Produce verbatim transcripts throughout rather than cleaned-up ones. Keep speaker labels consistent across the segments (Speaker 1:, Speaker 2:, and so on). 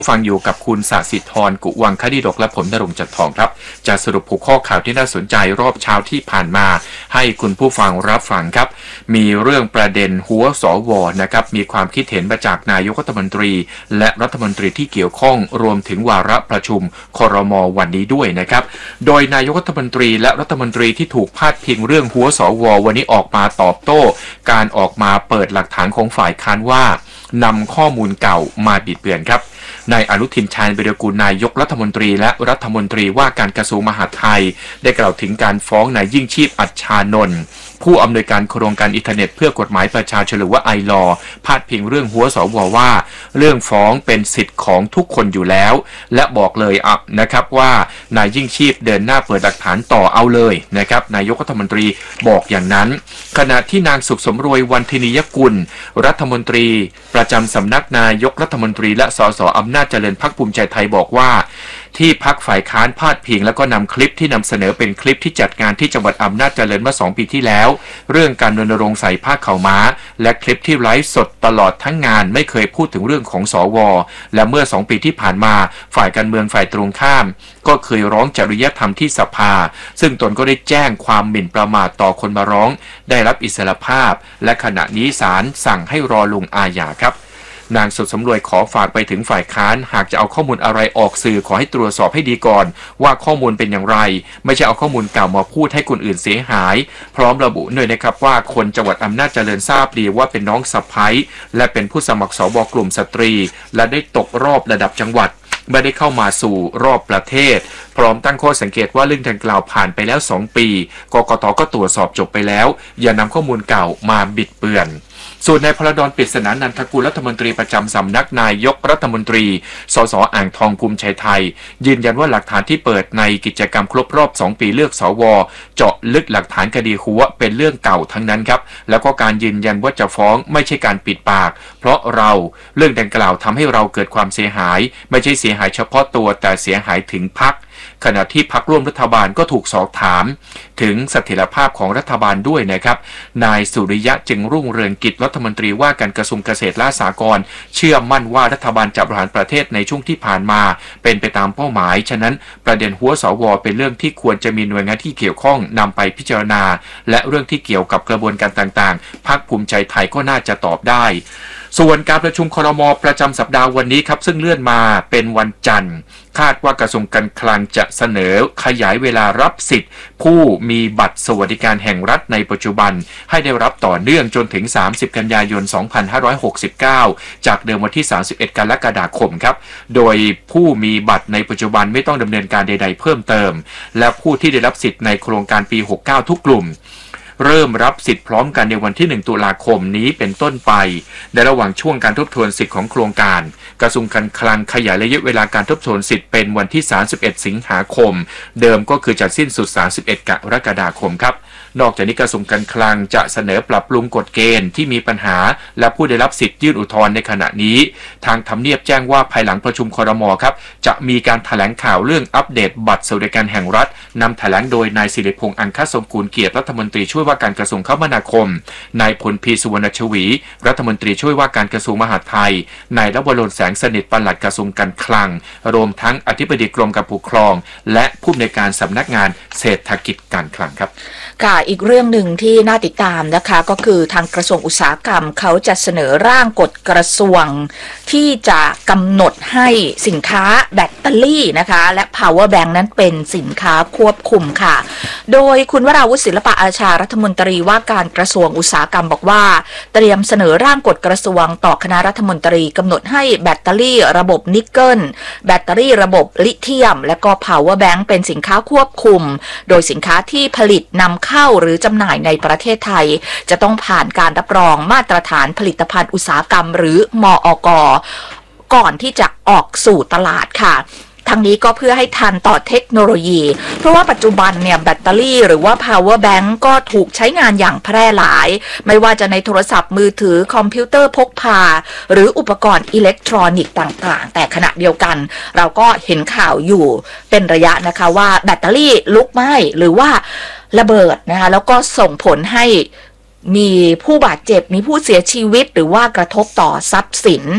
Speaker 1: ฟังอยู่กับคุณศศิธรกุวังคดีดกและผมณรงค์จัดทองครับจะสรุปหัวข้อข่าวที่น่าสนใจรอบเช้าที่ผ่านมาให้คุณผู้ฟังรับฟังครับมีเรื่องประเด็นหัวสวนะครับมีความคิดเห็นมาจากนายกรัฐมนตรีและรัฐมนตรีที่เกี่ยวข้องรวมถึงวาระประชุมครม.วันนี้ด้วยนะครับโดยนายกรัฐมนตรีและรัฐมนตรีที่ถูกพาดพิงเรื่องหัวสววันนี้ออกมาตอบโต้การออกมาเปิดหลักฐานของฝ่ายค้านว่านำข้อมูลเก่ามาบิดเบือนครับนายอนุทินชาญวิรากูลนายกรัฐมนตรีและรัฐมนตรีว่าการกระทรวงมหาดไทยได้กล่าวถึงการฟ้องนายยิ่งชีพอัจฉานนท์ผู้อำนวยการโครงการอินเทอร์เน็ตเพื่อกฎหมายประชาชนหรือว่าไอลอพาดพิงเรื่องหัวสวว่าเรื่องฟ้องเป็นสิทธิ์ของทุกคนอยู่แล้วและบอกเลยอ่ะนะครับว่านายยิ่งชีพเดินหน้าเปิดหลักฐานต่อเอาเลยนะครับนายกรัฐมนตรีบอกอย่างนั้นขณะที่นางสุขสมรวยวันทินียกุลรัฐมนตรีประจำสำนักนายกรัฐมนตรีและสสอำนาจเจริญพรรคภูมิใจไทยบอกว่าที่พรรคฝ่ายค้านพาดพิงแล้วก็นำคลิปที่นำเสนอเป็นคลิปที่จัดงานที่จังหวัดอำนาจเจริญเมื่อสองปีที่แล้วเรื่องการรณรงค์ใส่ผ้าขาวม้าและคลิปที่ไลฟ์สดตลอดทั้งงานไม่เคยพูดถึงเรื่องของสวและเมื่อสองปีที่ผ่านมาฝ่ายการเมืองฝ่ายตรงข้ามก็เคยร้องจริยธรรมที่สภาซึ่งตนก็ได้แจ้งความหมิ่นประมาทต่อคนมาร้องได้รับอิสรภาพและขณะนี้ศาลสั่งให้รอลงอาญาครับนางสุดสำรวยขอฝากไปถึงฝ่ายค้านหากจะเอาข้อมูลอะไรออกสื่อขอให้ตรวจสอบให้ดีก่อนว่าข้อมูลเป็นอย่างไรไม่ใช่เอาข้อมูลเก่ามาพูดให้คนอื่นเสียหายพร้อมระบุด้วยนะครับว่าคนจังหวัดอำนาจเจริญทราบดีว่าเป็นน้องสะใภ้และเป็นผู้สมัครสวกลุ่มสตรีและได้ตกรอบระดับจังหวัดไม่ได้เข้ามาสู่รอบประเทศพร้อมตั้งข้อสังเกตว่าเรื่องดังกล่าวผ่านไปแล้วสองปีกกต.ก็ตรวจสอบจบไปแล้วอย่านำข้อมูลเก่ามาบิดเบือนส่วนนายพลดร ปริศนานันทกุลรัฐมนตรีประจำสำนักนายกรัฐมนตรีสสอ่างทองภูมิใจไทยยืนยันว่าหลักฐานที่เปิดในกิจกรรมครบรอบสองปีเลือกสวเจาะลึกหลักฐานคดีหัวเป็นเรื่องเก่าทั้งนั้นครับแล้วก็การยืนยันว่าจะฟ้องไม่ใช่การปิดปากเพราะเราเรื่องดังกล่าวทำให้เราเกิดความเสียหายไม่ใช่เสียหายเฉพาะตัวแต่เสียหายถึงพรรคขณะที่พรรคร่วมรัฐบาลก็ถูกสอบถามถึงเสถียรภาพของรัฐบาลด้วยนะครับนายสุริยะจึงรุ่งเรืองกิจรัฐมนตรีว่าการกระทรวงเกษตรและสหกรณ์เชื่อมั่นว่ารัฐบาลจะบริหารประเทศในช่วงที่ผ่านมาเป็นไปตามเป้าหมายฉะนั้นประเด็นหัวสวเป็นเรื่องที่ควรจะมีหน่วยงานที่เกี่ยวข้องนำไปพิจารณาและเรื่องที่เกี่ยวกับกระบวนการต่างๆพรรคภูมิใจไทยก็น่าจะตอบได้ส่วนการประชุมครม.ประจำสัปดาห์วันนี้ครับซึ่งเลื่อนมาเป็นวันจันทร์คาดว่ากระทรวงการคลังจะเสนอขยายเวลารับสิทธิ์ผู้มีบัตรสวัสดิการแห่งรัฐในปัจจุบันให้ได้รับต่อเนื่องจนถึงสามสิบกันยายนสองพันห้าร้อยหกสิบเก้าจากเดิมวันที่สามสิบเอ็ดกรกฎาคมครับโดยผู้มีบัตรในปัจจุบันไม่ต้องดำเนินการใดๆเพิ่มเติมและผู้ที่ได้รับสิทธิ์ในโครงการปีหกสิบเก้าทุกกลุ่มเริ่มรับสิทธิ์พร้อมกันในวันที่หนึ่งตุลาคมนี้เป็นต้นไปในระหว่างช่วงการทบทวนสิทธิ์ของโครงการกระทรวงการคลังขยายระยะเวลาการทบทวนสิทธิ์เป็นวันที่สามสิบเอ็ดสิงหาคมเดิมก็คือจะสิ้นสุดสามสิบเอ็ดกรกฎาคมครับนอกจากนี้กระทรวงการคลังจะเสนอปรับปรุงกฎเกณฑ์ที่มีปัญหาและผู้ได้รับสิทธิ์ยื่นอุทธรณ์ในขณะนี้ทางทำเนียบแจ้งว่าภายหลังประชุมครม.ครับจะมีการแถลงข่าวเรื่องอัปเดตบัตรสวัสดิการแห่งรัฐนำแถลงโดยนายศิริพงษ์อังคสมกูลเกียรติรัฐมนตรีช่วยว่าการกระทรวงคมนาคมนายพลพีสุวรรณชวีรัฐมนตรีช่วยว่าการกระทรวงมหาดไทยนายณวรนแสงสนิทปลัดกระทรวงการคลังรวมทั้งอธิบดีกรมการปกครองและผู้อำนวยการสำนักงานเศรษฐกิจการคลังครับ
Speaker 2: ค่ะอีกเรื่องหนึ่งที่น่าติดตามนะคะก็คือทางกระทรวงอุตสาหกรรมเขาจะเสนอร่างกฎกระทรวงที่จะกำหนดให้สินค้าแบตเตอรี่นะคะและ power bank นั้นเป็นสินค้าควบคุมค่ะโดยคุณวราวุฒิศิลปะอาชารัฐมนตรีว่าการกระทรวงอุตสาหกรรมบอกว่าเตรียมเสนอร่างกฎกระทรวงต่อคณะรัฐมนตรีกำหนดให้แบตเตอรี่ระบบนิกเกิลแบตเตอรี่ระบบลิเธียมและก็ power bank เป็นสินค้าควบคุมโดยสินค้าที่ผลิตนำเข้าหรือจำหน่ายในประเทศไทยจะต้องผ่านการรับรองมาตรฐานผลิตภัณฑ์อุตสาหกรรมหรือมอก.ก่อนที่จะออกสู่ตลาดค่ะทั้งนี้ก็เพื่อให้ทันต่อเทคโนโลยีเพราะว่าปัจจุบันเนี่ยแบตเตอรี่หรือว่า power bank ก็ถูกใช้งานอย่างแพร่หลายไม่ว่าจะในโทรศัพท์มือถือคอมพิวเตอร์พกพาหรืออุปกรณ์อิเล็กทรอนิกส์ต่างๆแต่ขณะเดียวกันเราก็เห็นข่าวอยู่เป็นระยะนะคะว่าแบตเตอรี่ลุกไหม้หรือว่าระเบิดนะคะแล้วก็ส่งผลให้มีผู้บาดเจ็บมีผู้เสียชีวิตหรือว่ากระทบต่อทรัพย์สิน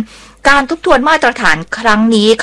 Speaker 2: การทบทวนมาตรฐานครั้งนี้